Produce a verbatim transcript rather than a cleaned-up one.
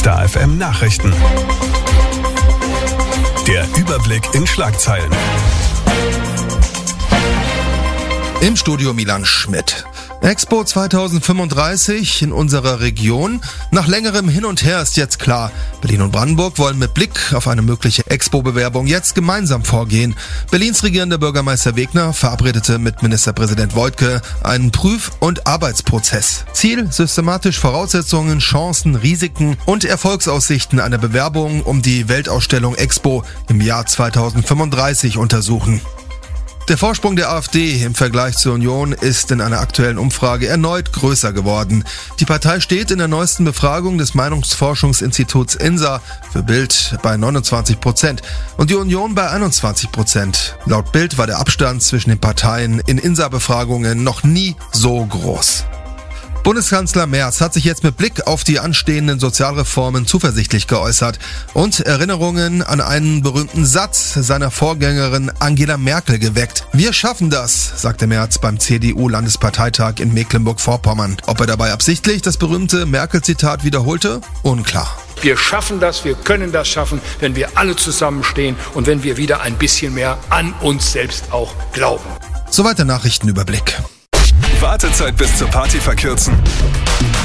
Star F M Nachrichten. Der Überblick in Schlagzeilen. Im Studio Milan Schmidt. Expo zwanzig fünfunddreißig in unserer Region. Nach längerem Hin und Her ist jetzt klar, Berlin und Brandenburg wollen mit Blick auf eine mögliche Expo-Bewerbung jetzt gemeinsam vorgehen. Berlins regierender Bürgermeister Wegner verabredete mit Ministerpräsident Woidke einen Prüf- und Arbeitsprozess. Ziel: systematisch Voraussetzungen, Chancen, Risiken und Erfolgsaussichten einer Bewerbung um die Weltausstellung Expo im Jahr zwanzig fünfunddreißig untersuchen. Der Vorsprung der AfD im Vergleich zur Union ist in einer aktuellen Umfrage erneut größer geworden. Die Partei steht in der neuesten Befragung des Meinungsforschungsinstituts INSA für Bild bei neunundzwanzig Prozent und die Union bei einundzwanzig Prozent. Laut Bild war der Abstand zwischen den Parteien in INSA-Befragungen noch nie so groß. Bundeskanzler Merz hat sich jetzt mit Blick auf die anstehenden Sozialreformen zuversichtlich geäußert und Erinnerungen an einen berühmten Satz seiner Vorgängerin Angela Merkel geweckt. Wir schaffen das, sagte Merz beim C D U-Landesparteitag in Mecklenburg-Vorpommern. Ob er dabei absichtlich das berühmte Merkel-Zitat wiederholte? Unklar. Wir schaffen das, wir können das schaffen, wenn wir alle zusammenstehen und wenn wir wieder ein bisschen mehr an uns selbst auch glauben. Soweit der Nachrichtenüberblick. Wartezeit bis zur Party verkürzen?